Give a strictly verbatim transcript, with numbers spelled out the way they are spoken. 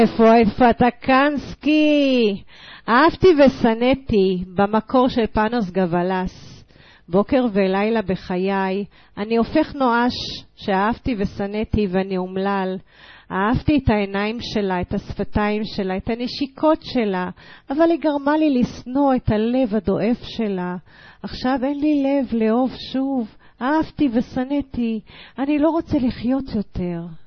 איפה איפה אתה קנסקי? אהבתי ושנאתי במקור של פאנוס גבלס. בוקר ולילה בחיי אני הופך נואש שאהבתי ושנאתי ואני אומלל. אהבתי את העיניים שלה, את השפתיים שלה, את הנשיקות שלה, אבל היא גרמה לי לשנוא את הלב הדואף שלה. עכשיו אין לי לב לאהוב שוב. אהבתי ושנאתי, אני לא רוצה לחיות יותר.